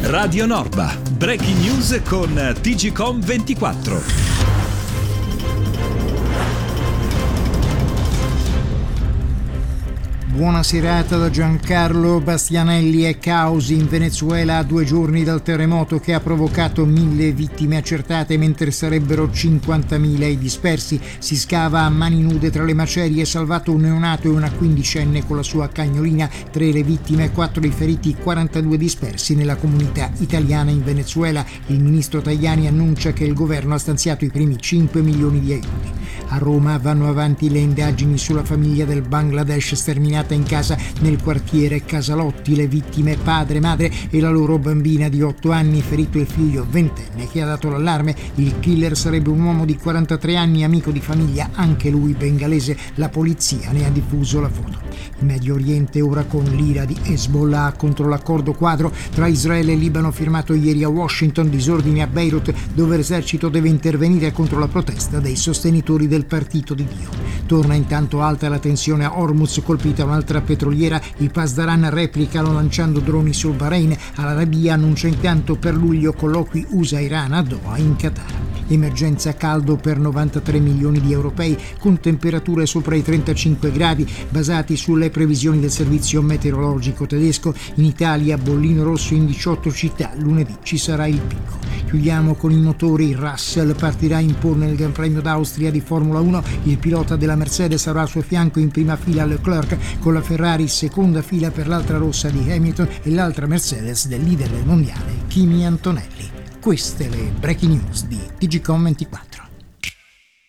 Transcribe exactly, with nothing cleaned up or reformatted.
Radio Norba, breaking news con T G Com ventiquattro. Buona serata da Giancarlo Bastianelli. E caos in Venezuela a due giorni dal terremoto che ha provocato mille vittime accertate, mentre sarebbero cinquantamila i dispersi. Si scava a mani nude tra le macerie, salvato un neonato e una quindicenne con la sua cagnolina. Tre le vittime, quattro i feriti, quarantadue dispersi nella comunità italiana in Venezuela. Il ministro Tajani annuncia che il governo ha stanziato i primi cinque milioni di aiuti. A Roma vanno avanti le indagini sulla famiglia del Bangladesh sterminata in casa nel quartiere Casalotti. Le vittime padre, madre e la loro bambina di otto anni, ferito il figlio ventenne che ha dato l'allarme. Il killer sarebbe un uomo di quarantatré anni, amico di famiglia, anche lui bengalese. La polizia ne ha diffuso la foto. In Medio Oriente ora con l'ira di Hezbollah contro l'accordo quadro tra Israele e Libano firmato ieri a Washington. Disordini a Beirut, dove l'esercito deve intervenire contro la protesta dei sostenitori del partito di Dio. Torna intanto alta la tensione a Hormuz, colpita un'altra petroliera. Il Pasdaran replicano lanciando droni sul Bahrain. L'Arabia annuncia intanto per luglio colloqui U S A-Iran a Doha in Qatar. Emergenza caldo per novantatré milioni di europei, con temperature sopra i trentacinque gradi, basati sulle previsioni del servizio meteorologico tedesco. In Italia bollino rosso in diciotto città, lunedì ci sarà il picco. Chiudiamo con i motori. Russell partirà in pole nel Gran Premio d'Austria di Formula uno. Il pilota della Mercedes avrà al suo fianco in prima fila Leclerc, con la Ferrari seconda fila per l'altra rossa di Hamilton e l'altra Mercedes del leader del mondiale Kimi Antonelli. Queste le breaking news di T G Com ventiquattro.